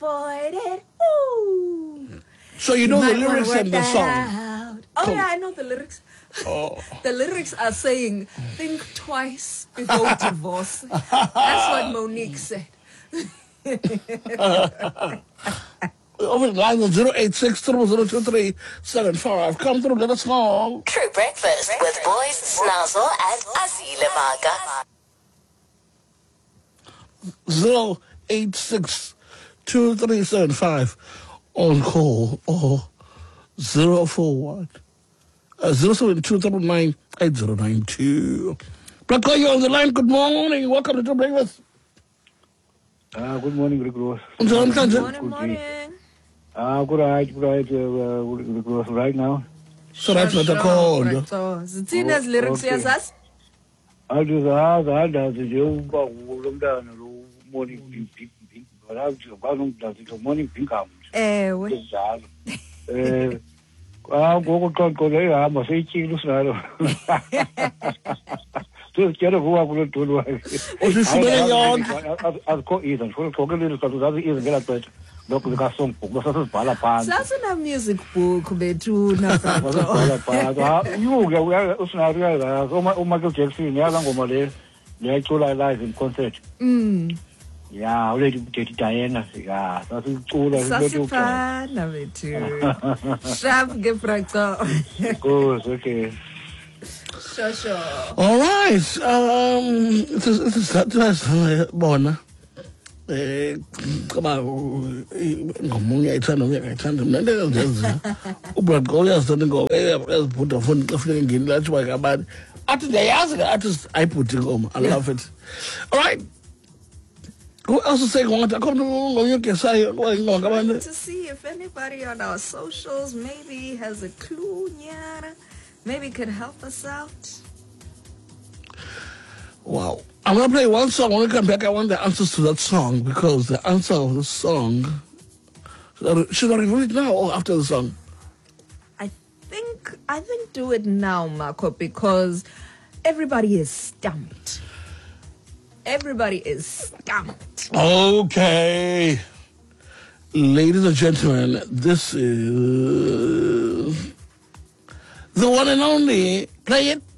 avoid it. Ooh. So you know the lyrics Work and the that song. out. Oh yeah, I know the lyrics. Oh. The lyrics are saying, think twice before divorce. That's what Monique said. Over the line on 086-0023-75. Come through, let us know. True Breakfast with Boys Snazo and Azile Maga. 086-2375 on call or 041 072-999-8092. Black Coy, you're on the line. Good morning. Welcome to True Breakfast. Good morning, Rick Ross. Good Morning. Good right now. So that's not a call. Zitina's lyrics, yes, us? I'll do the morning pink, but I'll do the morning pink. I'll go there. I must say, Chilos. Just get a who I would do. I'll go Ethan. We'll talk a little because other even get up. Look, we got some Palapan. That's a music book, Betu. You Michael Jackson, Yalang, the actual live in concert. Yeah, already get Diana. Yeah, that's cool. Sasipana, Betu. Sharp Gefracto. Good, okay. Sure. All right. It's Bona. Come on. Ngomunye ayithanda ngiyayithanda mina ndenza. Ubrad Goliath don't go. Put a phone ngini lathi wakabani. Athi ndiyayazi ke artist ayiphuthi ngoma. I love it. All right. Who else is saying what? I come to see if anybody on our socials maybe has a clue, Nyana. Maybe could help us out. Wow. I'm going to play one song. When we come back, I want the answers to that song because the answer of the song... Should I reveal it now or after the song? I think do it now, Marco, because everybody is stumped. Everybody is stumped. Okay. Ladies and gentlemen, this is... the one and only. Play it.